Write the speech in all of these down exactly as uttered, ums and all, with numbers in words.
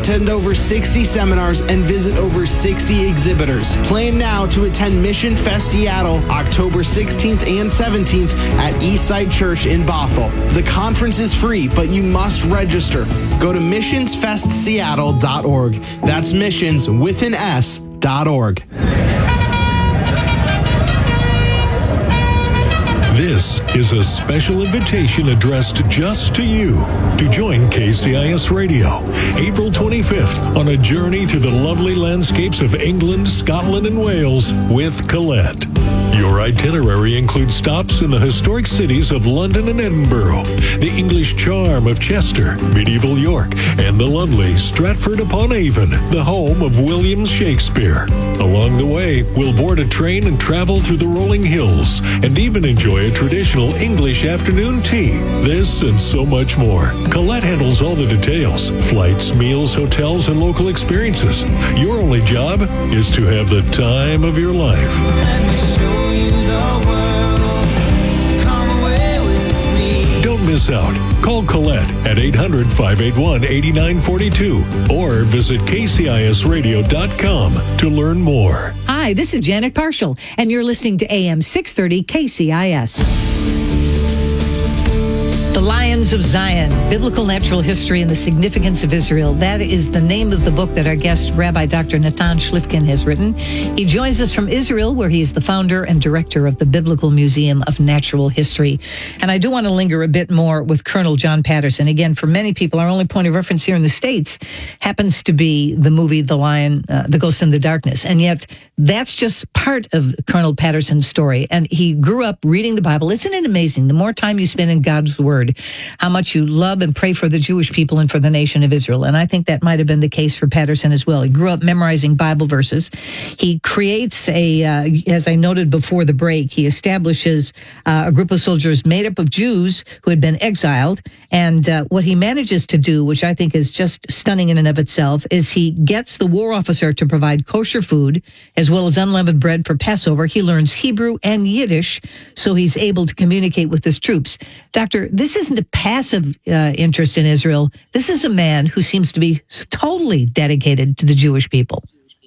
attend over sixty seminars, and visit over sixty exhibitors. Plan now to attend Mission Fest Seattle October sixteenth and seventeenth at Eastside Church in Bothell. The conference is free, but you must register. Go to missions fest seattle dot org. That's missions with an S dot org. This is a special invitation addressed just to you to join K C I S Radio April twenty-fifth on a journey through the lovely landscapes of England, Scotland, and Wales with Colette. Your itinerary includes stops in the historic cities of London and Edinburgh, the English charm of Chester, medieval York, and the lovely Stratford-upon-Avon, the home of William Shakespeare. Along the way, we'll board a train and travel through the rolling hills, and even enjoy a traditional English afternoon tea. This and so much more. Colette handles all the details: flights, meals, hotels, and local experiences. Your only job is to have the time of your life. Don't miss out. Call Colette at eight hundred, five eight one, eight nine four two or visit K C I S radio dot com to learn more. Hi, this is Janet Parshall, and you're listening to A M six thirty K C I S. The Lions of Zion, Biblical Natural History and the Significance of Israel. That is the name of the book that our guest, Rabbi Doctor Natan Shlifkin, has written. He joins us from Israel, where he is the founder and director of the Biblical Museum of Natural History. And I do want to linger a bit more with Colonel John Patterson. Again, for many people, our only point of reference here in the States happens to be the movie The Lion, uh, The Ghost in the Darkness. And yet, that's just part of Colonel Patterson's story. And he grew up reading the Bible. Isn't it amazing? The more time you spend in God's Word, how much you love and pray for the Jewish people and for the nation of Israel. And I think that might have been the case for Patterson as well. He grew up memorizing Bible verses. He creates a, uh, as I noted before the break, he establishes uh, a group of soldiers made up of Jews who had been exiled. And uh, what he manages to do, which I think is just stunning in and of itself, is he gets the war officer to provide kosher food as well as unleavened bread for Passover. He learns Hebrew and Yiddish, so he's able to communicate with his troops. Doctor, this isn't a passive uh, interest in Israel. This is a man who seems to be totally dedicated to the Jewish people.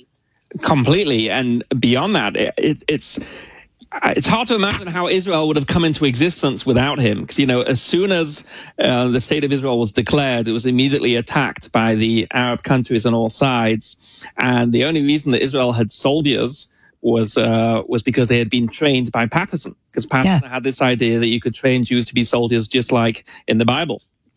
Completely. And beyond that, it, it's it's hard to imagine how Israel would have come into existence without him. Because, you know, as soon as uh, the state of Israel was declared, it was immediately attacked by the Arab countries on all sides. And the only reason that Israel had soldiers was uh, was because they had been trained by Patterson. Because Patterson yeah. had this idea that you could train Jews to be soldiers just like in the Bible.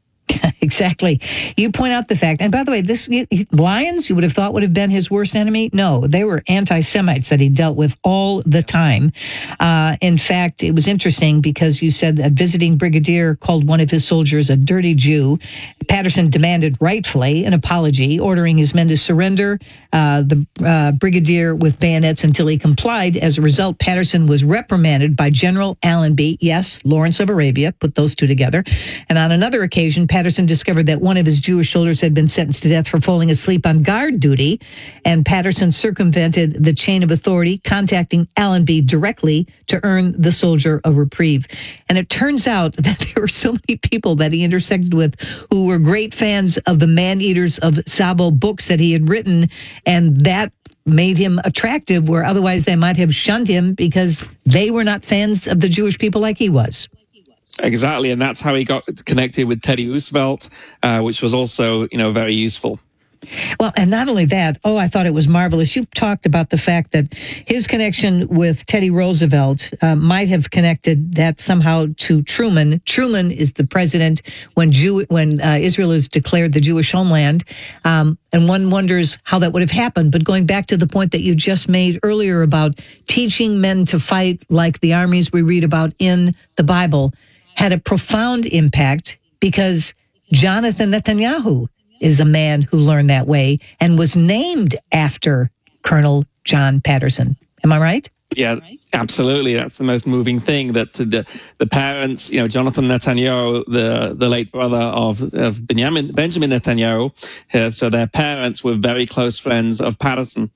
Exactly. You point out the fact, and by the way, this lions, you would have thought would have been his worst enemy. No, they were anti-Semites that he dealt with all the time. Uh, in fact, it was interesting because you said a visiting brigadier called one of his soldiers a dirty Jew. Patterson demanded rightfully an apology, ordering his men to surrender uh, the uh, brigadier with bayonets until he complied. As a result, Patterson was reprimanded by General Allenby, yes, Lawrence of Arabia, put those two together. And on another occasion, Patterson discovered that one of his Jewish soldiers had been sentenced to death for falling asleep on guard duty, and Patterson circumvented the chain of authority, contacting Allenby directly to earn the soldier a reprieve. And it turns out that there were so many people that he intersected with who were great fans of the Man-Eaters of Sabo books that he had written, and that made him attractive where otherwise they might have shunned him because they were not fans of the Jewish people like he was. Exactly, and that's how he got connected with Teddy Roosevelt, uh, which was also, you know, very useful. Well, and not only that, oh, I thought it was marvelous. You talked about the fact that his connection with Teddy Roosevelt uh, might have connected that somehow to Truman. Truman is the president when Jew when uh, Israel is declared the Jewish homeland, um, and one wonders how that would have happened. But going back to the point that you just made earlier about teaching men to fight like the armies we read about in the Bible had a profound impact because Jonathan Netanyahu is a man who learned that way and was named after Colonel John Patterson. Am I right? Yeah, absolutely. That's the most moving thing, that the the parents, you know, Jonathan Netanyahu, the the late brother of, of Benjamin, Benjamin Netanyahu, uh, so their parents were very close friends of Patterson.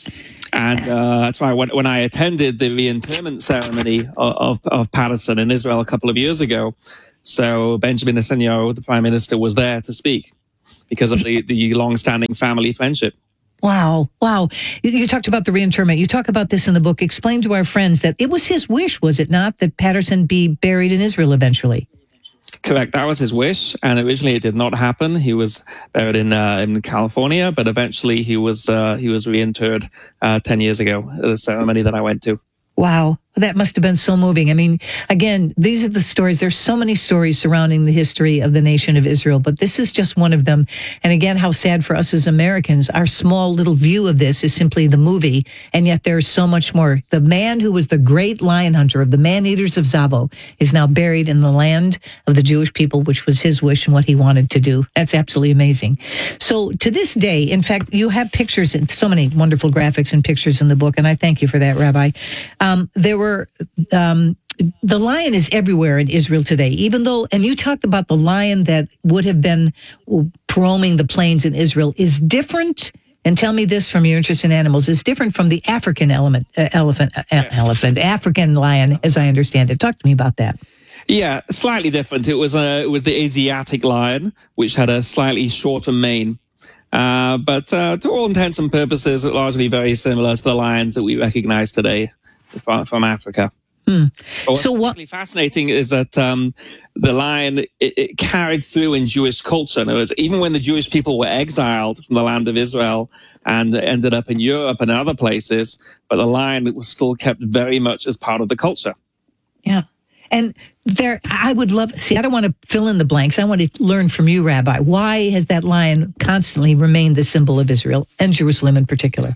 And uh, that's why when, when I attended the reinterment ceremony of, of, of Patterson in Israel a couple of years ago, so Benjamin Netanyahu, the prime minister, was there to speak. because of the, the long-standing family friendship. Wow. Wow. You, you talked about the reinterment. You talk about this in the book. Explain to our friends that it was his wish, was it not, that Patterson be buried in Israel eventually? Correct. That was his wish. And originally it did not happen. He was buried in uh, in California, but eventually he was uh, he was reinterred uh, ten years ago at a ceremony that I went to. Wow. That must have been so moving. I mean, again, these are the stories. There's so many stories surrounding the history of the nation of Israel, but this is just one of them. And again, how sad for us as Americans, our small little view of this is simply the movie, and yet there's so much more. The man who was the great lion hunter of the man-eaters of Zabo is now buried in the land of the Jewish people, which was his wish and what he wanted to do. That's absolutely amazing. So to this day, in fact, you have pictures and so many wonderful graphics and pictures in the book, and I thank you for that, Rabbi. Um, there were Um, the lion is everywhere in Israel today, even though, and you talked about the lion that would have been roaming the plains in Israel is different. And tell me this from your interest in animals, is different from the African element, uh, elephant, uh, elephant, African lion, as I understand it. Talk to me about that. Yeah, slightly different. It was a, it was the Asiatic lion, which had a slightly shorter mane. Uh, but uh, to all intents and purposes, largely very similar to the lions that we recognize today from, from Africa. Hmm. What's so what? Really fascinating is that um, the lion it, it carried through in Jewish culture. In other words, even when the Jewish people were exiled from the land of Israel and ended up in Europe and other places, but the lion was still kept very much as part of the culture. Yeah. And there, I would love, see, I don't want to fill in the blanks. I want to learn from you, Rabbi. Why has that lion constantly remained the symbol of Israel and Jerusalem in particular?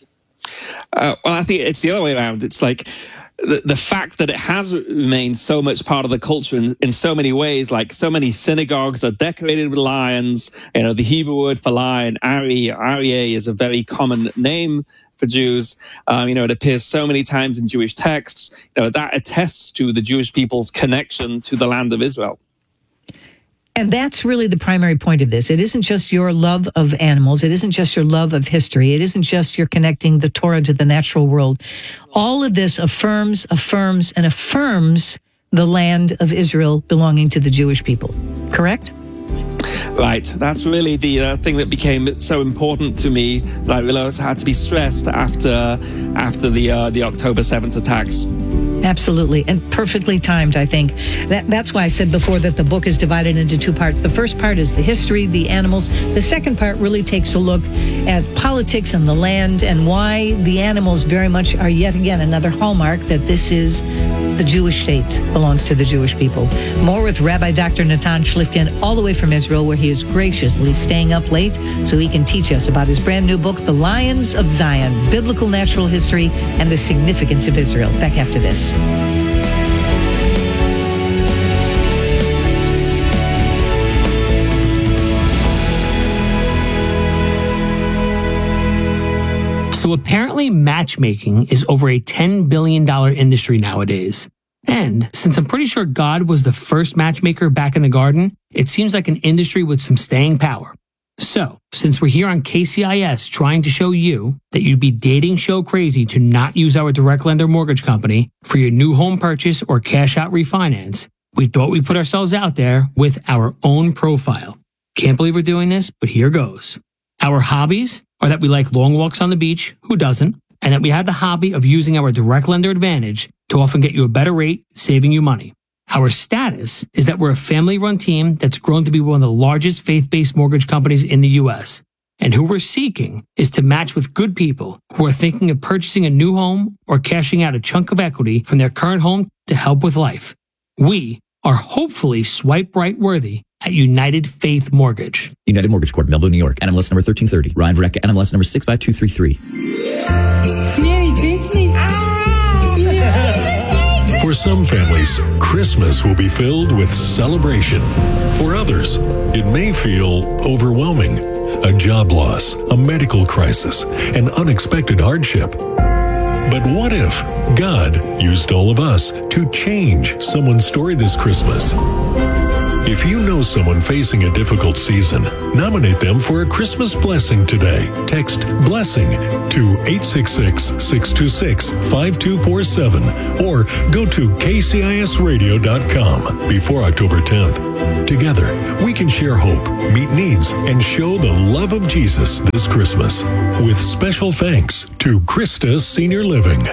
Uh, well, I think it's the other way around. It's like the, the fact that it has remained so much part of the culture in, in so many ways, like so many synagogues are decorated with lions. You know, the Hebrew word for lion, Ari, Aryeh, is a very common name for Jews. Um, you know, it appears so many times in Jewish texts. You know, that attests to the Jewish people's connection to the land of Israel. And that's really the primary point of this. It isn't just your love of animals. It isn't just your love of history. It isn't just your connecting the Torah to the natural world. All of this affirms, affirms, and affirms the land of Israel belonging to the Jewish people. Correct? Right. That's really the uh, thing that became so important to me that I realized had to be stressed after after the uh, the October seventh attacks. Absolutely. And perfectly timed, I think. That, that's why I said before that the book is divided into two parts. The first part is the history, the animals. The second part really takes a look at politics and the land and why the animals very much are yet again another hallmark that this is the Jewish state, belongs to the Jewish people. More with Rabbi Doctor Natan Shlifkin all the way from Israel, where he is graciously staying up late so he can teach us about his brand new book, The Lions of Zion, Biblical Natural History and the Significance of Israel. Back after this. So apparently matchmaking is over a ten billion dollars industry nowadays. And since I'm pretty sure God was the first matchmaker back in the garden, it seems like an industry with some staying power. So, since we're here on K C I S trying to show you that you'd be dating show crazy to not use our direct lender mortgage company for your new home purchase or cash out refinance, we thought we'd put ourselves out there with our own profile. Can't believe we're doing this, but here goes. Our hobbies are that we like long walks on the beach, who doesn't, and that we have the hobby of using our direct lender advantage to often get you a better rate, saving you money. Our status is that we're a family-run team that's grown to be one of the largest faith-based mortgage companies in the U S. And who we're seeking is to match with good people who are thinking of purchasing a new home or cashing out a chunk of equity from their current home to help with life. We are hopefully swipe right worthy at United Faith Mortgage. United Mortgage Corp, Melville, New York. N M L S number thirteen thirty. Ryan Verrecka, N M L S number six five two three three. Merry Christmas. For some families, Christmas will be filled with celebration. For others, it may feel overwhelming. A job loss, a medical crisis, an unexpected hardship. But what if God used all of us to change someone's story this Christmas? If you know someone facing a difficult season, nominate them for a Christmas blessing today. Text BLESSING to eight six six, six two six, five two four seven or go to K C I S radio dot com before October tenth. Together, we can share hope, meet needs, and show the love of Jesus this Christmas. With special thanks to Krista Senior Living.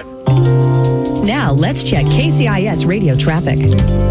Now, let's check K C I S radio traffic.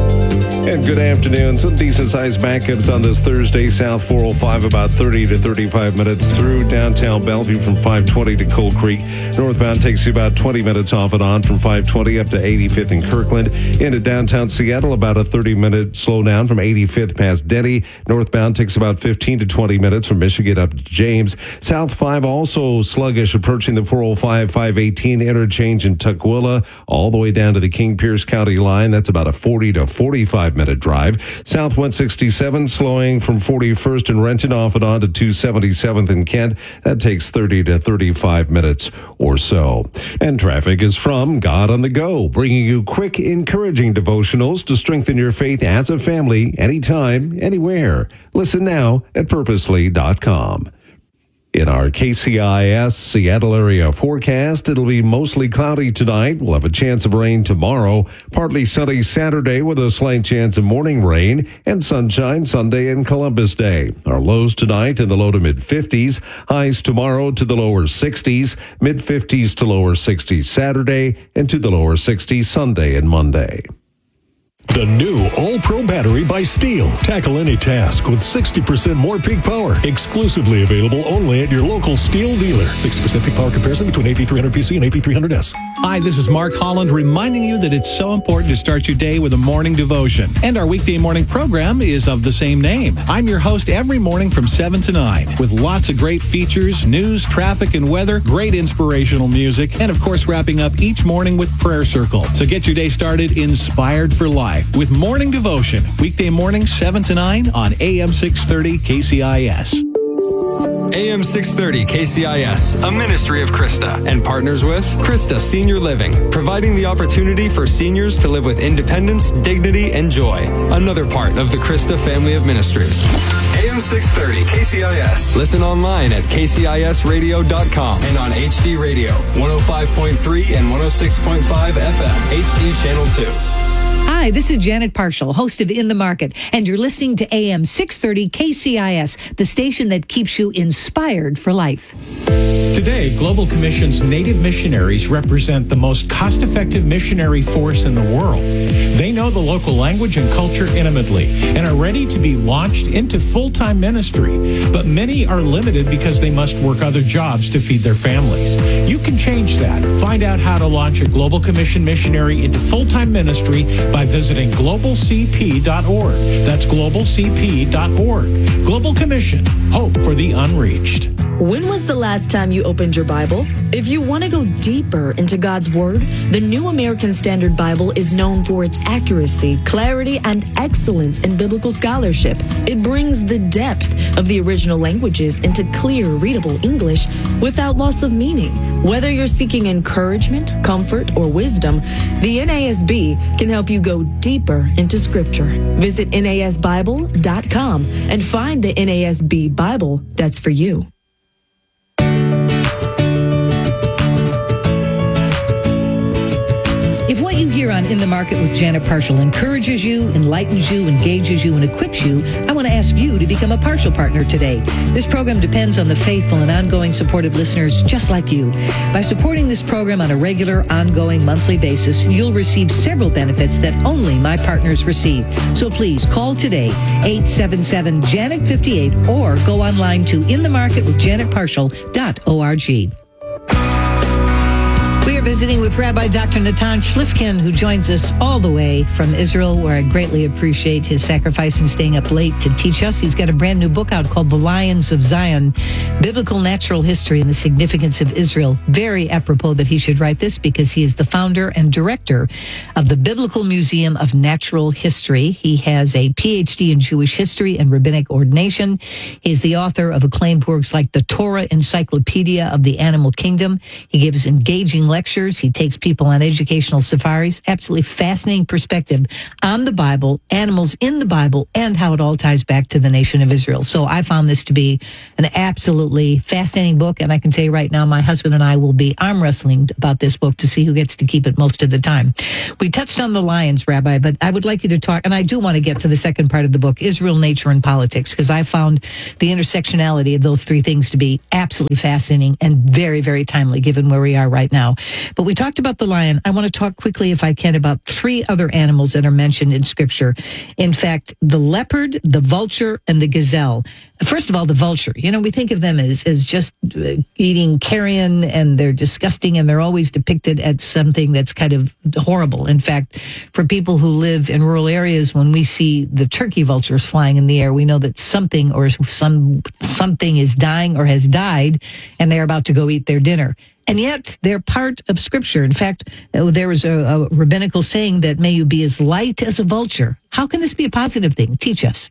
And good afternoon. Some decent-sized backups on this Thursday. South four oh five about thirty to thirty-five minutes through downtown Bellevue from five twenty to Cold Creek. Northbound takes you about twenty minutes off and on from five twenty up to eighty-fifth in Kirkland. Into downtown Seattle, about a thirty-minute slowdown from eighty-fifth past Denny. Northbound takes about fifteen to twenty minutes from Michigan up to James. South five also sluggish approaching the four oh five, five eighteen interchange in Tukwila all the way down to the King Pierce County line. That's about a forty to forty-five minute drive. South one sixty-seven slowing from forty-first in Renton off and on to two seventy-seventh in Kent. That takes thirty to thirty-five minutes or so. And traffic is from God on the Go, bringing you quick, encouraging devotionals to strengthen your faith as a family, anytime, anywhere. Listen now at purposely dot com. In our K C I S Seattle area forecast, it'll be mostly cloudy tonight. We'll have a chance of rain tomorrow. Partly sunny Saturday with a slight chance of morning rain and sunshine Sunday and Columbus Day. Our lows tonight in the low to mid fifties. Highs tomorrow to the lower sixties. Mid fifties to lower sixties Saturday and to the lower sixties Sunday and Monday. The new All-Pro battery by Steel. Tackle any task with sixty percent more peak power. Exclusively available only at your local Steel dealer. sixty percent peak power comparison between A P three hundred P C and A P three hundred S. Hi, this is Mark Holland reminding you that it's so important to start your day with a morning devotion. And our weekday morning program is of the same name. I'm your host every morning from seven to nine with lots of great features, news, traffic, and weather, great inspirational music, and of course wrapping up each morning with Prayer Circle. So get your day started inspired for life with Morning Devotion, weekday morning seven to nine on A M six thirty K C I S. A M six thirty K C I S, a ministry of Krista, and partners with Krista Senior Living, providing the opportunity for seniors to live with independence, dignity, and joy. Another part of the Krista family of ministries. A M six thirty K C I S. Listen online at K C I S radio dot com and on H D Radio, one oh five point three and one oh six point five F M, H D Channel two. Hi, this is Janet Parshall, host of In the Market, and you're listening to A M six thirty K C I S, the station that keeps you inspired for life. Today, Global Commission's Native missionaries represent the most cost-effective missionary force in the world. They know the local language and culture intimately and are ready to be launched into full-time ministry, but many are limited because they must work other jobs to feed their families. You can change that. Find out how to launch a Global Commission missionary into full-time ministry by visiting global c p dot org. That's global c p dot org. Global Commission, hope for the unreached. When was the last time you opened your Bible? If you want to go deeper into God's Word, the New American Standard Bible is known for its accuracy, clarity, and excellence in biblical scholarship. It brings the depth of the original languages into clear, readable English without loss of meaning. Whether you're seeking encouragement, comfort, or wisdom, the N A S B can help you go deeper into Scripture. Visit N A S Bible dot com and find the N A S B Bible that's for you. If what you hear on In the Market with Janet Parshall encourages you, enlightens you, engages you, and equips you, I want to ask you to become a partial partner today. This program depends on the faithful and ongoing support of listeners just like you. By supporting this program on a regular, ongoing, monthly basis, you'll receive several benefits that only my partners receive. So please call today, eight seven seven, Janet fifty-eight, or go online to in the market with janet parshall dot org. We are visiting with Rabbi Doctor Natan Shlifkin, who joins us all the way from Israel, where I greatly appreciate his sacrifice and staying up late to teach us. He's got a brand new book out called The Lions of Zion, Biblical Natural History and the Significance of Israel. Very apropos that he should write this because he is the founder and director of the Biblical Museum of Natural History. He has a P H D in Jewish history and rabbinic ordination. He's the author of acclaimed works like the Torah Encyclopedia of the Animal Kingdom. He gives engaging lectures lectures. He takes people on educational safaris. Absolutely fascinating perspective on the Bible, animals in the Bible, and how it all ties back to the nation of Israel. So I found this to be an absolutely fascinating book, and I can tell you right now, my husband and I will be arm wrestling about this book to see who gets to keep it most of the time. We touched on the lions, Rabbi, but I would like you to talk, and I do want to get to the second part of the book, Israel, Nature, and Politics, because I found the intersectionality of those three things to be absolutely fascinating and very, very timely given where we are right now. But we talked about the lion. I want to talk quickly, if I can, about three other animals that are mentioned in Scripture. In fact, the leopard, the vulture, and the gazelle. First of all, the vulture. You know, we think of them as, as just uh, eating carrion, and they're disgusting, and they're always depicted as something that's kind of horrible. In fact, for people who live in rural areas, when we see the turkey vultures flying in the air, we know that something or some something is dying or has died, and they're about to go eat their dinner. And yet, they're part of Scripture. In fact, there was a, a rabbinical saying that may you be as light as a vulture. How can this be a positive thing? Teach us.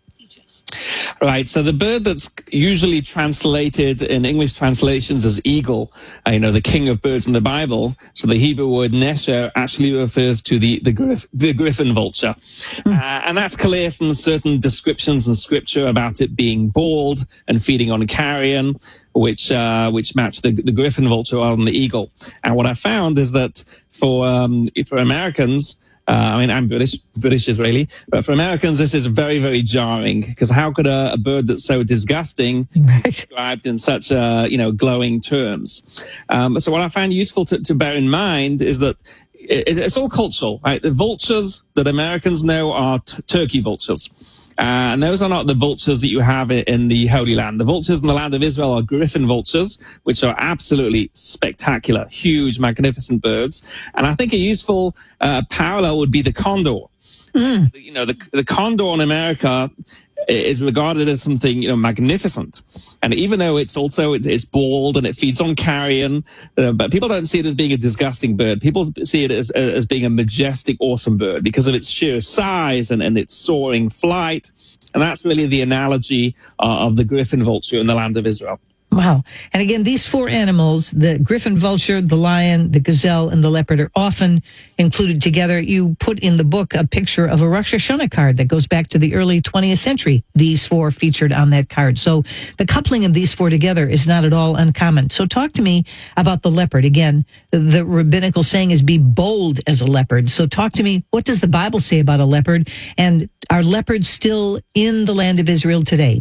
Right. So the bird that's usually translated in English translations as eagle, uh, you know, the king of birds in the Bible. So the Hebrew word nesher actually refers to the the, grif, the griffin vulture. Mm. Uh, and that's clear from certain descriptions in Scripture about it being bald and feeding on carrion, which uh, which match the, the griffin vulture on the eagle. And what I found is that for um, for Americans, Uh, I mean, I'm British, British Israeli, but for Americans, this is very, very jarring, because how could a, a bird that's so disgusting be described in such, uh, you know, glowing terms? Um, so what I find useful to, to bear in mind is that it, it's all cultural, right? The vultures that Americans know are t- turkey vultures. Uh, and those are not the vultures that you have in the Holy Land. The vultures in the land of Israel are griffin vultures, which are absolutely spectacular, huge, magnificent birds. And I think a useful uh, parallel would be the condor. Mm. You know, the, the condor in America is regarded as something, you know, magnificent. And even though it's also, it's bald and it feeds on carrion, uh, but people don't see it as being a disgusting bird. People see it as, as being a majestic, awesome bird because of its sheer size and, and its soaring flight. And that's really the analogy uh, of the griffin vulture in the land of Israel. Wow. And again, these four animals, the griffin vulture, the lion, the gazelle, and the leopard, are often included together. You put in the book a picture of a Rosh Hashanah card that goes back to the early twentieth century. These four featured on that card. So the coupling of these four together is not at all uncommon. So talk to me about the leopard. Again, the, the rabbinical saying is be bold as a leopard. So talk to me, what does the Bible say about a leopard? And are leopards still in the land of Israel today?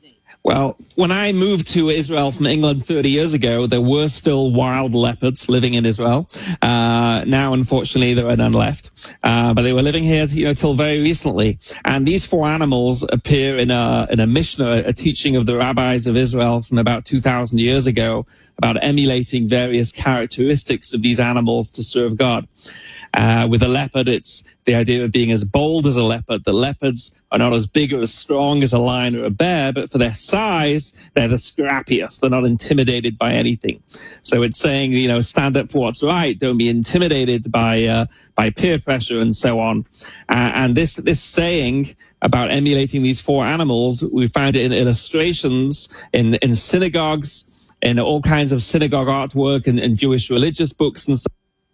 Well, when I moved to Israel from England thirty years ago, there were still wild leopards living in Israel. Uh, now, unfortunately, there are none left. Uh, but they were living here, you know, till very recently. And these four animals appear in a, in a Mishnah, a teaching of the rabbis of Israel from about two thousand years ago about emulating various characteristics of these animals to serve God. Uh, with a leopard, it's the idea of being as bold as a leopard. The leopards are not as big or as strong as a lion or a bear, but for their size, they're the scrappiest. They're not intimidated by anything. So it's saying, you know, stand up for what's right. Don't be intimidated by uh, by peer pressure and so on. Uh, and this this saying about emulating these four animals, we found it in illustrations in in synagogues, in all kinds of synagogue artwork and, and Jewish religious books and so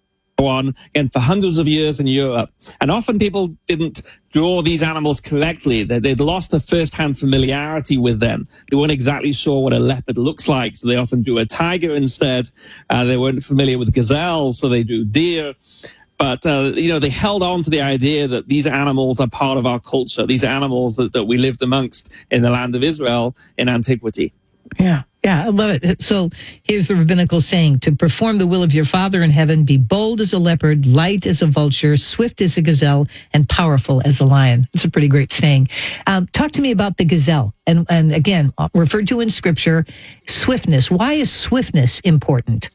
on, again, for hundreds of years in Europe. And often people didn't draw these animals correctly. They, they'd lost the first-hand familiarity with them. They weren't exactly sure what a leopard looks like, so they often drew a tiger instead. Uh, they weren't familiar with gazelles, so they drew deer. But, uh, you know, they held on to the idea that these animals are part of our culture, these animals that, that we lived amongst in the land of Israel in antiquity. Yeah. Yeah, I love it. So here's the rabbinical saying: to perform the will of your Father in heaven, be bold as a leopard, light as a vulture, swift as a gazelle, and powerful as a lion. It's a pretty great saying. Um, talk to me about the gazelle. And, and again, referred to in Scripture, swiftness. Why is swiftness important?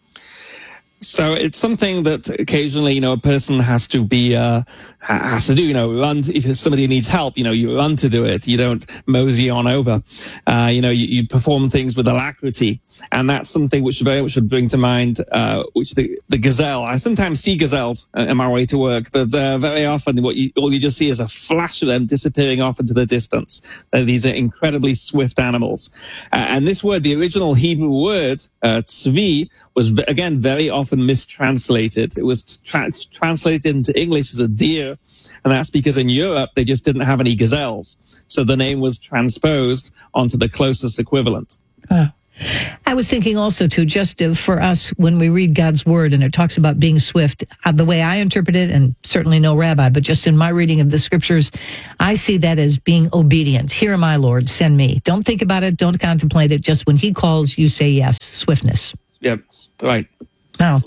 So it's something that occasionally, you know, a person has to be, uh, has to do, you know, run. To, if somebody needs help, you know, you run to do it. You don't mosey on over. Uh, you know, you, you perform things with alacrity. And that's something which very much would bring to mind, uh, which the, the gazelle. I sometimes see gazelles on my way to work, but uh, very often what you, all you just see is a flash of them disappearing off into the distance. Uh, these are incredibly swift animals. Uh, and this word, the original Hebrew word, uh, tzvi, was again very often often mistranslated. It was tra- translated into English as a deer, and that's because in Europe they just didn't have any gazelles. So the name was transposed onto the closest equivalent. Oh. I was thinking also, too, just uh, for us, when we read God's word and it talks about being swift, uh, the way I interpret it, and certainly no rabbi, but just in my reading of the scriptures, I see that as being obedient. Here am I, Lord, send me. Don't think about it. Don't contemplate it. Just when he calls, you say yes. Swiftness. Yep, right. Now,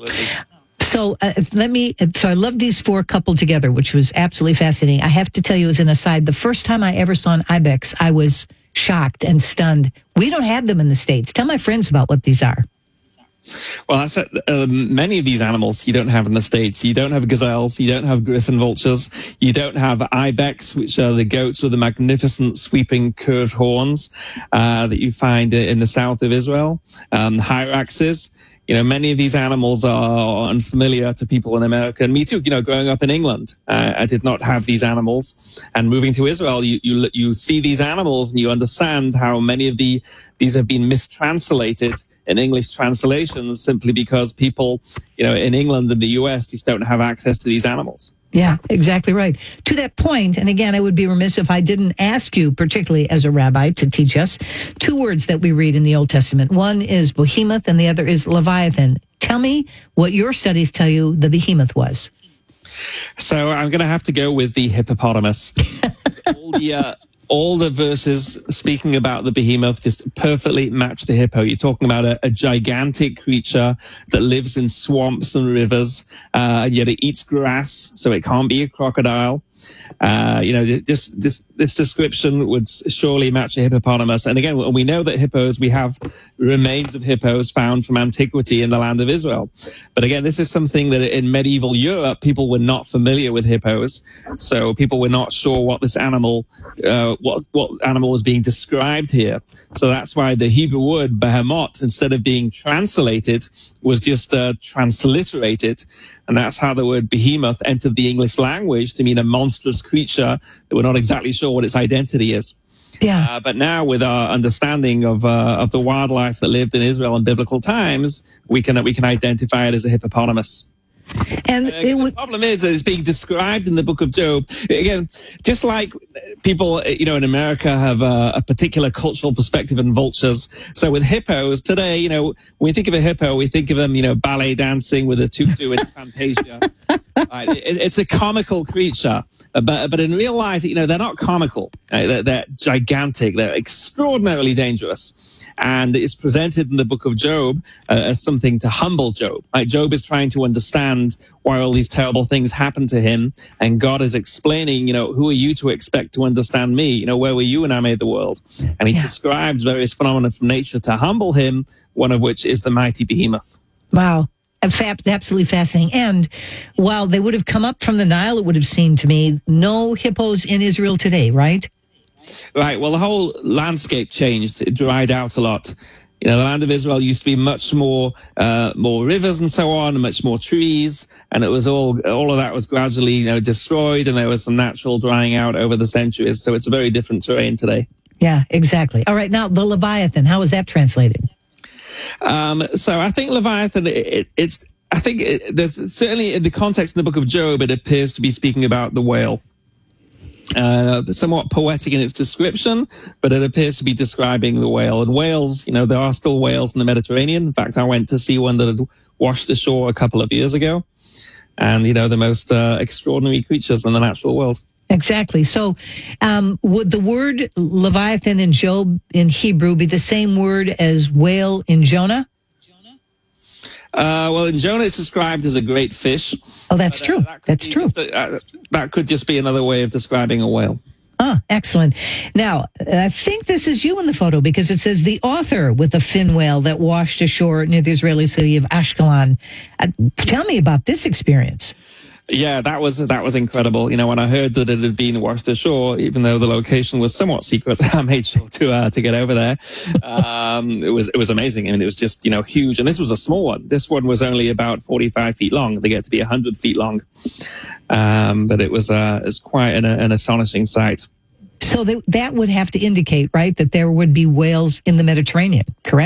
so uh, let me, so I love these four coupled together, which was absolutely fascinating. I have to tell you as an aside, the first time I ever saw an ibex, I was shocked and stunned. We don't have them in the States. Tell my friends about what these are. Well, I said um, many of these animals you don't have in the States. You don't have gazelles. You don't have griffon vultures. You don't have ibex, which are the goats with the magnificent sweeping curved horns uh, that you find in the south of Israel. Um, hyraxes. You know, many of these animals are unfamiliar to people in America, and me too. You know, growing up in England, uh, I did not have these animals, and moving to Israel, you you you see these animals, and you understand how many of the these have been mistranslated in English translations simply because people, you know, in England and the U S just don't have access to these animals. Yeah, exactly right. To that point, and again, I would be remiss if I didn't ask you, particularly as a rabbi, to teach us two words that we read in the Old Testament. One is behemoth and the other is Leviathan. Tell me what your studies tell you the behemoth was. So I'm going to have to go with the hippopotamus. all the uh, all the verses speaking about the behemoth just perfectly match the hippo. You're talking about a, a gigantic creature that lives in swamps and rivers, uh, and yet it eats grass, so it can't be a crocodile. Uh, you know, this, this, this description would surely match a hippopotamus. And again, we know that hippos, we have remains of hippos found from antiquity in the land of Israel. But again, this is something that in medieval Europe, people were not familiar with hippos. So people were not sure what this animal, uh, what, what animal was being described here. So that's why the Hebrew word behemoth, instead of being translated, was just uh, transliterated. And that's how the word behemoth entered the English language to mean a monstrous creature that we're not exactly sure what its identity is. Yeah. Uh, but now, with our understanding of uh, of the wildlife that lived in Israel in biblical times, we can we can identify it as a hippopotamus. And uh, it would, the problem is that it's being described in the book of Job. Again, just like people, you know, in America have a, a particular cultural perspective on vultures. So with hippos today, you know, when we think of a hippo, we think of them, you know, ballet dancing with a tutu in Fantasia. Right? It, it's a comical creature, but but in real life, you know, they're not comical. Right? They're, they're gigantic. They're extraordinarily dangerous, and it's presented in the book of Job uh, as something to humble Job. Right? Job is trying to understand why all these terrible things happen to him, and God is explaining, you know, who are you to expect to understand me? You know, where were you when I made the world? And he yeah. describes various phenomena from nature to humble him, one of which is the mighty behemoth. Wow. Absolutely fascinating. And while they would have come up from the Nile, it would have seemed to me, no hippos in Israel today, right? Right. Well, the whole landscape changed. It dried out a lot. You know, the land of Israel used to be much more, uh, more rivers and so on, and much more trees, and it was all, all of that was gradually, you know, destroyed, and there was some natural drying out over the centuries. So it's a very different terrain today. Yeah, exactly. All right, now the Leviathan, how is that translated? Um, so I think Leviathan, it, it, it's, I think it, there's certainly in the context in the book of Job, it appears to be speaking about the whale. Uh, somewhat poetic in its description, but it appears to be describing the whale. And whales, you know, there are still whales in the Mediterranean. In fact, I went to see one that had washed ashore a couple of years ago. And, you know, the most uh, extraordinary creatures in the natural world. Exactly. So um, would the word Leviathan in Job in Hebrew be the same word as whale in Jonah? Uh, well, in Jonah, it's described as a great fish. Oh, that's but, true. Uh, that that's true. A, uh, that could just be another way of describing a whale. Ah, excellent. Now, I think this is you in the photo because it says the author with a fin whale that washed ashore near the Israeli city of Ashkelon. Uh, tell me about this experience. Yeah, that was that was incredible. You know, when I heard that it had been washed ashore, even though the location was somewhat secret, I made sure to uh, to get over there. Um, it was it was amazing. I mean, it was just, you know, huge. And this was a small one. This one was only about forty-five feet long. They get to be one hundred feet long. Um, but it was uh, it was quite an, an astonishing sight. So they, that would have to indicate, right, that there would be whales in the Mediterranean, correct?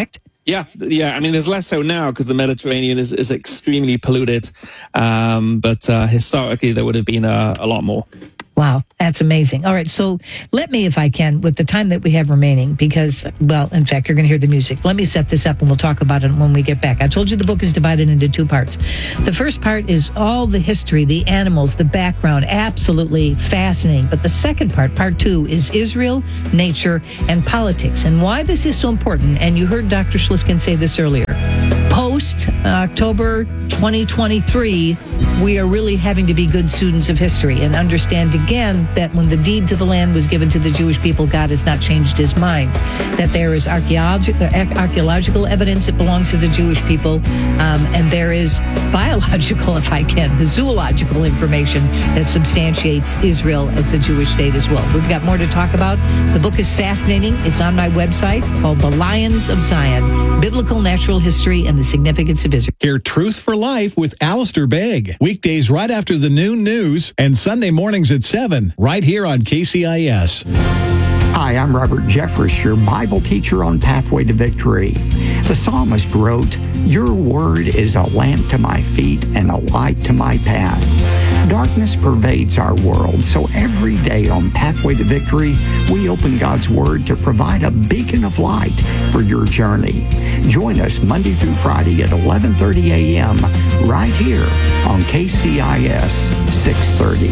Yeah, yeah. I mean, there's less so now because the Mediterranean is, is extremely polluted. Um, but uh, historically, there would have been a, a lot more. Wow, that's amazing. All right, so let me, if I can, with the time that we have remaining, because, well, in fact, you're going to hear the music. Let me set this up and we'll talk about it when we get back. I told you the book is divided into two parts. The first part is all the history, the animals, the background, absolutely fascinating. But the second part, part two, is Israel, nature, and politics. And why this is so important, and you heard Doctor Schlifkin say this earlier. Post October twenty twenty-three, we are really having to be good students of history and understand again that when the deed to the land was given to the Jewish people, God has not changed his mind. That there is archaeological archaeological evidence that belongs to the Jewish people, um, and there is biological, if I can, the zoological information that substantiates Israel as the Jewish state as well. We've got more to talk about. The book is fascinating. It's on my website called The Lions of Zion, Biblical Natural History and the Significance of Israel. Hear Truth for Life with Alistair Begg. Weekdays right after the noon news and Sunday mornings at seven, right here on K C I S. Hi, I'm Robert Jeffress, your Bible teacher on Pathway to Victory. The psalmist wrote, "Your word is a lamp to my feet and a light to my path." Darkness pervades our world, so every day on Pathway to Victory, we open God's Word to provide a beacon of light for your journey. Join us Monday through Friday at eleven thirty a.m. right here on K C I S six thirty.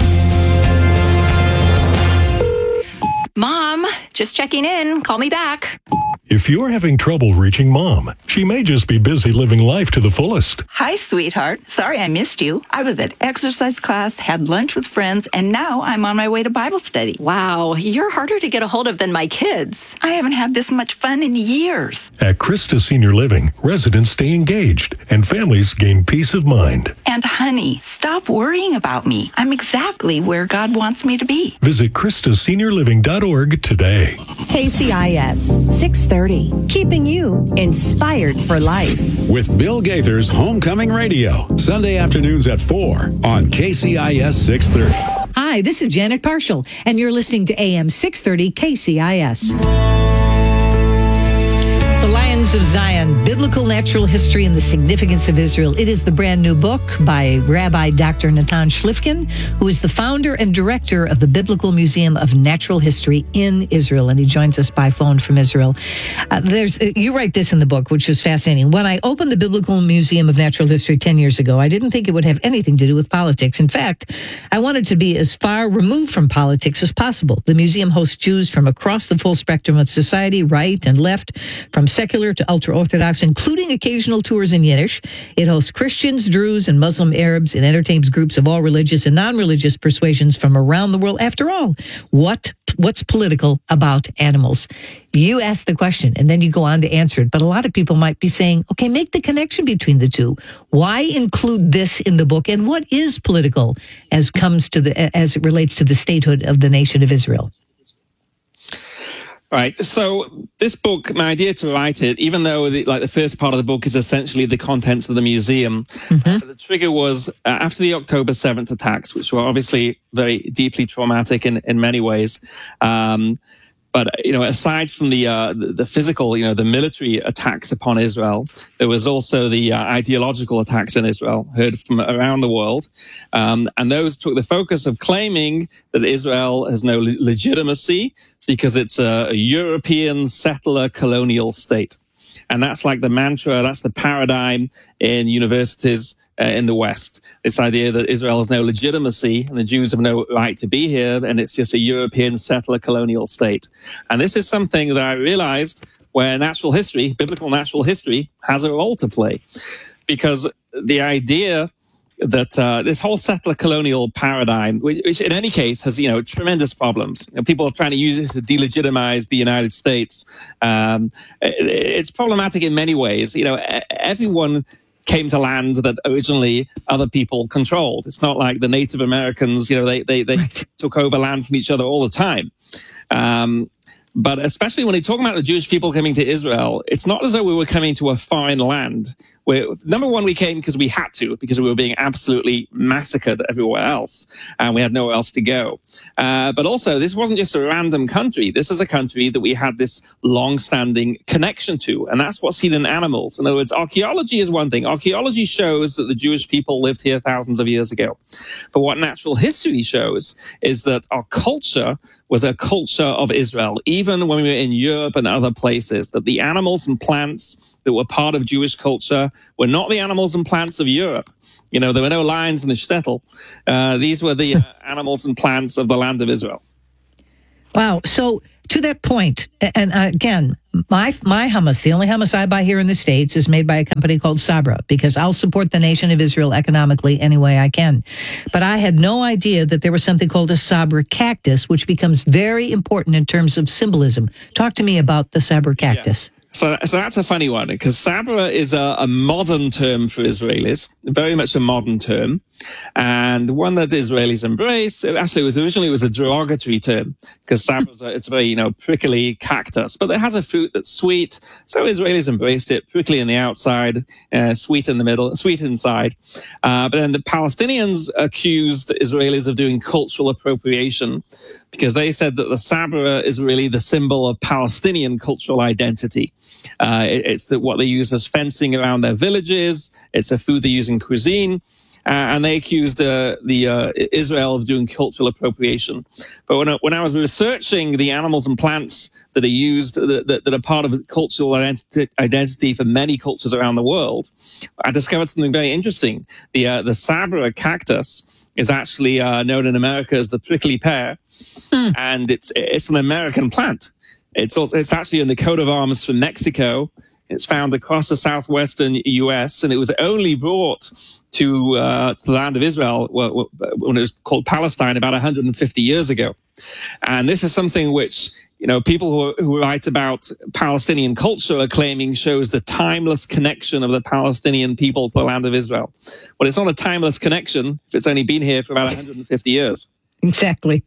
Mom, just checking in. Call me back. If you're having trouble reaching Mom, she may just be busy living life to the fullest. Hi, sweetheart. Sorry I missed you. I was at exercise class, had lunch with friends, and now I'm on my way to Bible study. Wow, you're harder to get a hold of than my kids. I haven't had this much fun in years. At Christa Senior Living, residents stay engaged and families gain peace of mind. And honey, stop worrying about me. I'm exactly where God wants me to be. Visit Christa Senior Living dot org today. K C I S six thirty, keeping you inspired for life. With Bill Gaither's Homecoming Radio, Sunday afternoons at four on K C I S six thirty. Hi, this is Janet Parshall, and you're listening to A M six thirty K C I S. The Lions of Zion, Biblical Natural History and the Significance of Israel. It is the brand new book by Rabbi Doctor Natan Schlifkin, who is the founder and director of the Biblical Museum of Natural History in Israel, and he joins us by phone from Israel. Uh, there's you write this in the book, which was fascinating. When I opened the Biblical Museum of Natural History ten years ago, I didn't think it would have anything to do with politics. In fact, I wanted to be as far removed from politics as possible. The museum hosts Jews from across the full spectrum of society, right and left, from secular to ultra-Orthodox, including occasional tours in Yiddish. It hosts Christians, Druze, and Muslim Arabs. It entertains groups of all religious and non-religious persuasions from around the world. After all, what what's political about animals? You ask the question, and then you go on to answer it. But a lot of people might be saying, okay, make the connection between the two. Why include this in the book? And what is political as comes to the as it relates to the statehood of the nation of Israel? Right. So this book, my idea to write it, even though the, like the first part of the book is essentially the contents of the museum, mm-hmm. uh, the trigger was uh, after the October seventh attacks, which were obviously very deeply traumatic in, in many ways. Um, But, you know, aside from the, uh, the the physical, you know, the military attacks upon Israel, there was also the uh, ideological attacks in Israel heard from around the world. Um, and those took the focus of claiming that Israel has no le- legitimacy because it's a, a European settler colonial state. And that's like the mantra, that's the paradigm in universities Uh, in the West, this idea that Israel has no legitimacy and the Jews have no right to be here, and it's just a European settler colonial state. And this is something that I realized where natural history, biblical natural history, has a role to play. Because the idea that uh, this whole settler colonial paradigm, which, which in any case has, you know, tremendous problems. You know, people are trying to use it to delegitimize the United States. Um, it, it's problematic in many ways. You know, everyone came to land that originally other people controlled. It's not like the Native Americans, you know, they they, they right. took over land from each other all the time. Um, But especially when they talk about the Jewish people coming to Israel, it's not as though we were coming to a foreign land. Where, number one, we came because we had to, because we were being absolutely massacred everywhere else, and we had nowhere else to go. Uh, but also, this wasn't just a random country. This is a country that we had this long-standing connection to, and that's what's seen in animals. In other words, archaeology is one thing. Archaeology shows that the Jewish people lived here thousands of years ago. But what natural history shows is that our culture was a culture of Israel, even when we were in Europe and other places, that the animals and plants that were part of Jewish culture were not the animals and plants of Europe. You know, there were no lions in the shtetl. Uh, these were the uh, animals and plants of the land of Israel. Wow. So to that point, and again, my my hummus, the only hummus I buy here in the States, is made by a company called Sabra, because I'll support the nation of Israel economically any way I can. But I had no idea that there was something called a Sabra cactus, which becomes very important in terms of symbolism. Talk to me about the Sabra cactus. Yeah. So, so that's a funny one, because Sabra is a, a modern term for Israelis, very much a modern term, and one that Israelis embrace. Actually, it was originally it was a derogatory term, because Sabra is a, it's a very you know prickly cactus, but it has a fruit that's sweet, so Israelis embraced it. Prickly on the outside, uh, sweet in the middle, sweet inside. Uh, but then the Palestinians accused Israelis of doing cultural appropriation, because they said that the Sabra is really the symbol of Palestinian cultural identity. Uh, it, it's the, what they use as fencing around their villages. It's a food they use in cuisine. Uh, and they accused uh, the uh, Israel of doing cultural appropriation. But when I, when I was researching the animals and plants that are used, that, that, that are part of cultural identity, identity for many cultures around the world, I discovered something very interesting. The uh, the Sabra cactus is actually uh, known in America as the prickly pear, mm. and it's it's an American plant. It's also, it's actually in the coat of arms for Mexico. It's found across the southwestern U S, and it was only brought to, uh, to the land of Israel when it was called Palestine about one hundred fifty years ago. And this is something which, you know, people who, who write about Palestinian culture are claiming shows the timeless connection of the Palestinian people to the land of Israel. But it's not a timeless connection if it's only been here for about one hundred fifty years. Exactly.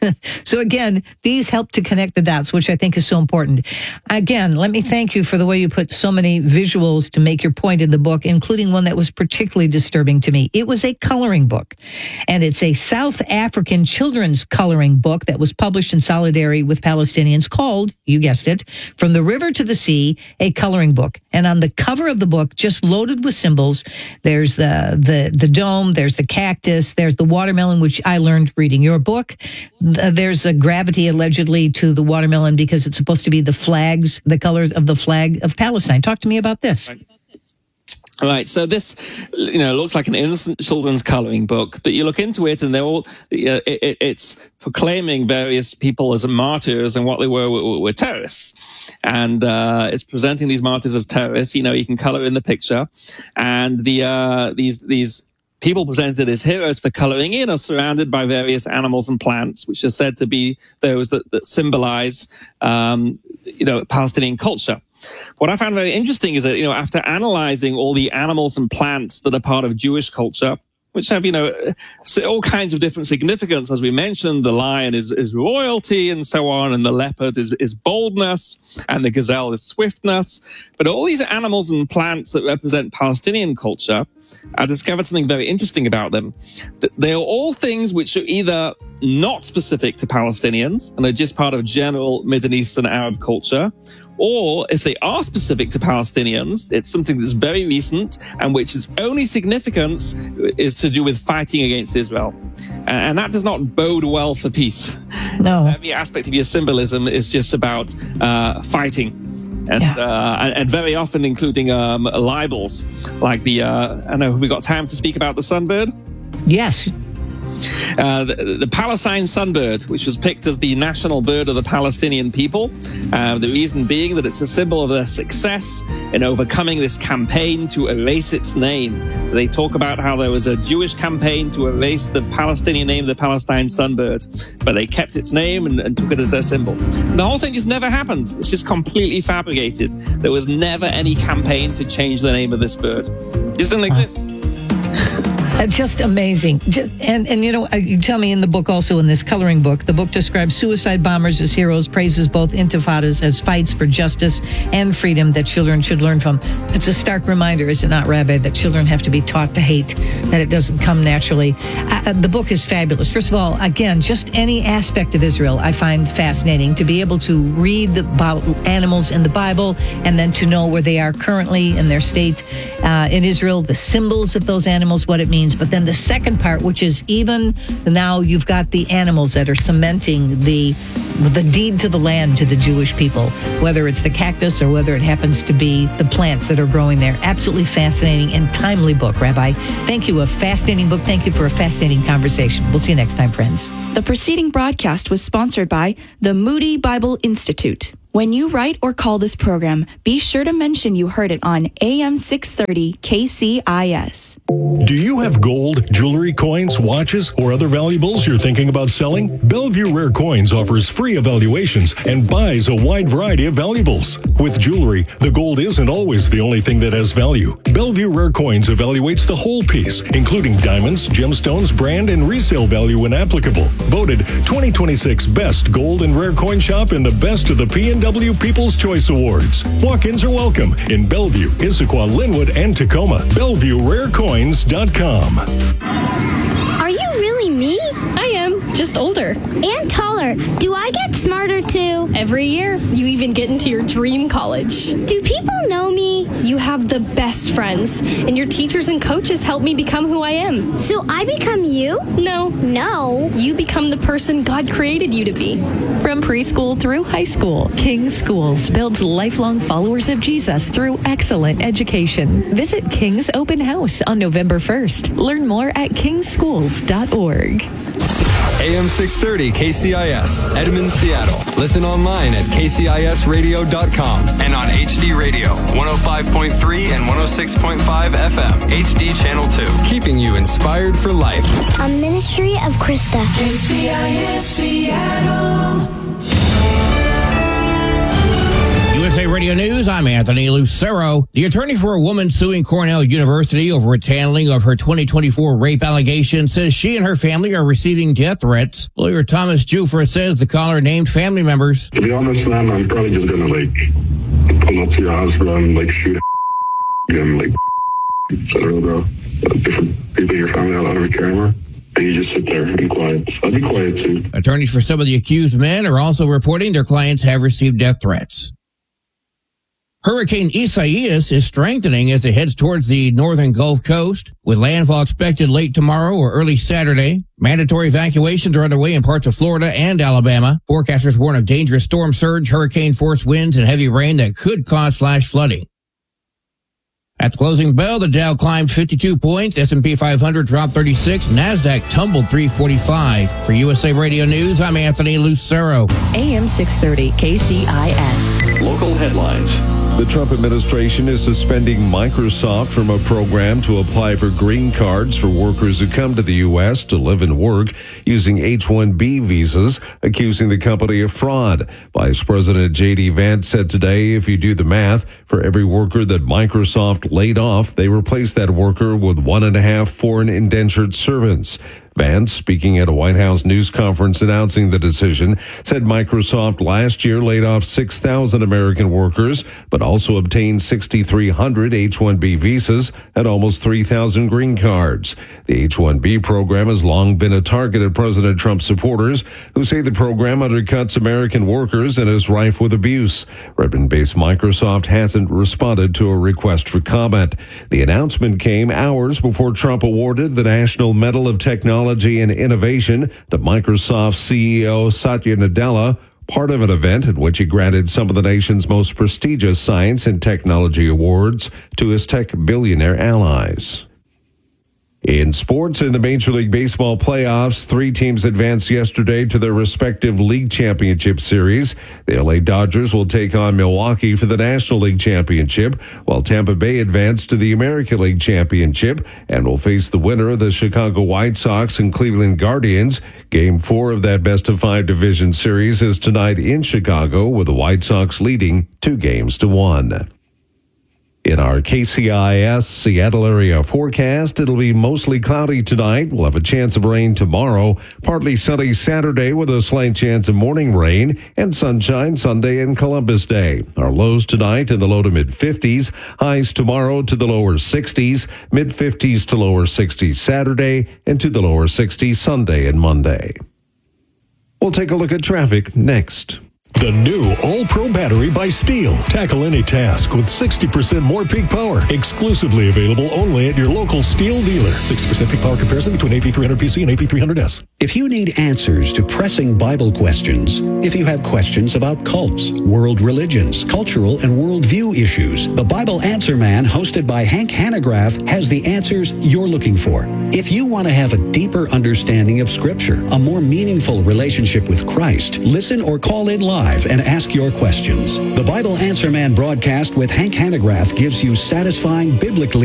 So again, these help to connect the dots, which I think is so important. Again, let me thank you for the way you put so many visuals to make your point in the book, including one that was particularly disturbing to me. It was a coloring book, and it's a South African children's coloring book that was published in solidarity with Palestinians called, you guessed it, From the River to the Sea, a coloring book. And on the cover of the book, just loaded with symbols, there's the, the, the dome, there's the cactus, there's the watermelon, which I learned reading your book. There's a gravity allegedly to the watermelon because it's supposed to be the flags, the colors of the flag of Palestine. Talk to me about this. Right. All right, so this, you know, looks like an innocent children's coloring book, but you look into it and they're all, uh, it, it's proclaiming various people as martyrs, and what they were were, were terrorists. And uh, it's presenting these martyrs as terrorists. You know, you can color in the picture, and the uh, these these. people presented as heroes for coloring in are surrounded by various animals and plants, which are said to be those that, that symbolize, um, you know, Palestinian culture. What I found very interesting is that, you know, after analyzing all the animals and plants that are part of Jewish culture, which have, you know, all kinds of different significance. As we mentioned, the lion is, is royalty and so on, and the leopard is, is boldness, and the gazelle is swiftness. But all these animals and plants that represent Palestinian culture, I discovered something very interesting about them. They are all things which are either not specific to Palestinians and are just part of general Middle Eastern Arab culture, or if they are specific to Palestinians, it's something that's very recent and which its only significance is to do with fighting against Israel. And that does not bode well for peace. No. Every aspect of your symbolism is just about uh, fighting. And, yeah. uh, and and very often including um, libels, like the, uh, I don't know, have we got time to speak about the sunbird? Yes. Uh, the, the Palestine sunbird, which was picked as the national bird of the Palestinian people. Uh, the reason being that it's a symbol of their success in overcoming this campaign to erase its name. They talk about how there was a Jewish campaign to erase the Palestinian name, the Palestine sunbird, but they kept its name and, and took it as their symbol. The whole thing just never happened. It's just completely fabricated. There was never any campaign to change the name of this bird. It just didn't exist. Uh, just amazing. Just, and, and, you know, uh, you tell me in the book also, in this coloring book, the book describes suicide bombers as heroes, praises both intifadas as fights for justice and freedom that children should learn from. It's a stark reminder, is it not, Rabbi, that children have to be taught to hate, that it doesn't come naturally. Uh, the book is fabulous. First of all, again, just any aspect of Israel I find fascinating. To be able to read about animals in the Bible and then to know where they are currently in their state uh, in Israel, the symbols of those animals, what it means. But then the second part, which is even now you've got the animals that are cementing the the deed to the land to the Jewish people, whether it's the cactus or whether it happens to be the plants that are growing there. Absolutely fascinating and timely book, Rabbi. Thank you. A fascinating book. Thank you for a fascinating conversation. We'll see you next time, friends. The preceding broadcast was sponsored by the Moody Bible Institute. When you write or call this program, be sure to mention you heard it on A M six thirty K C I S. Do you have gold, jewelry, coins, watches, or other valuables you're thinking about selling? Bellevue Rare Coins offers free evaluations and buys a wide variety of valuables. With jewelry, the gold isn't always the only thing that has value. Bellevue Rare Coins evaluates the whole piece, including diamonds, gemstones, brand, and resale value when applicable. Voted twenty twenty-six Best Gold and Rare Coin Shop in the Best of the P and W People's Choice Awards. Walk-ins are welcome in Bellevue, Issaquah, Linwood, and Tacoma. Bellevue Rare Coins dot com. Are you really me? I am, just older. And taller. Do I get smarter too? Every year. You even get into your dream college. Do people know me? You have the best friends, and your teachers and coaches help me become who I am. So I become you? No. No. You become the person God created you to be. From preschool through high school, King's Schools builds lifelong followers of Jesus through excellent education. Visit King's Open House on November first. Learn more at kings schools dot org. A M six thirty K C I S, Edmond, Seattle. Listen online at K C I S radio dot com and on H D Radio, one oh five point three and one oh six point five F M, H D Channel two, keeping you inspired for life. A ministry of Krista. K C I S Seattle. U S A Radio News, I'm Anthony Lucero. The attorney for a woman suing Cornell University over its handling of her twenty twenty-four rape allegation says she and her family are receiving death threats. Lawyer Thomas Jufra says the caller named family members. To be honest, man, I'm probably just gonna, like, pull up to your house, bro, and, like, shoot him, like, federal, bro. Different people in your family, I don't really care anymore. And you just sit there and quiet. I'll be quiet, too. Attorneys for some of the accused men are also reporting their clients have received death threats. Hurricane Isaias is strengthening as it heads towards the northern Gulf Coast, with landfall expected late tomorrow or early Saturday. Mandatory evacuations are underway in parts of Florida and Alabama. Forecasters warn of dangerous storm surge, hurricane-force winds, and heavy rain that could cause flash flooding. At the closing bell, the Dow climbed fifty-two points, S and P five hundred dropped thirty-six, NASDAQ tumbled three forty-five. For U S A Radio News, I'm Anthony Lucero. A M six thirty K C I S. Local headlines. The Trump administration is suspending Microsoft from a program to apply for green cards for workers who come to the U S to live and work using H one B visas, accusing the company of fraud. Vice President J D Vance said today, if you do the math, for every worker that Microsoft laid off, they replaced that worker with one and a half foreign indentured servants. Vance, speaking at a White House news conference announcing the decision, said Microsoft last year laid off six thousand American workers, but also obtained six thousand three hundred H one B visas and almost three thousand green cards. The H one B program has long been a target of President Trump's supporters, who say the program undercuts American workers and is rife with abuse. Redmond-based Microsoft hasn't responded to a request for comment. The announcement came hours before Trump awarded the National Medal of Technology and Innovation to Microsoft C E O Satya Nadella, part of an event at which he granted some of the nation's most prestigious science and technology awards to his tech billionaire allies. In sports, in the Major League Baseball playoffs, three teams advanced yesterday to their respective league championship series. The L A Dodgers will take on Milwaukee for the National League Championship, while Tampa Bay advanced to the American League Championship and will face the winner of the Chicago White Sox and Cleveland Guardians. Game four of that best-of-five division series is tonight in Chicago, with the White Sox leading two games to one. In our K C I S Seattle area forecast, it'll be mostly cloudy tonight. We'll have a chance of rain tomorrow. Partly sunny Saturday with a slight chance of morning rain, and sunshine Sunday and Columbus Day. Our lows tonight in the low to mid fifties. Highs tomorrow to the lower sixties. Mid fifties to lower sixties Saturday, and to the lower sixties Sunday and Monday. We'll take a look at traffic next. The new All-Pro battery by Steel. Tackle any task with sixty percent more peak power. Exclusively available only at your local Steel dealer. sixty percent peak power comparison between A P three hundred P C and A P three hundred S. If you need answers to pressing Bible questions, if you have questions about cults, world religions, cultural and worldview issues, the Bible Answer Man, hosted by Hank Hanegraaff, has the answers you're looking for. If you want to have a deeper understanding of Scripture, a more meaningful relationship with Christ, listen or call in live and ask your questions. The Bible Answer Man broadcast with Hank Hanegraaff gives you satisfying, biblically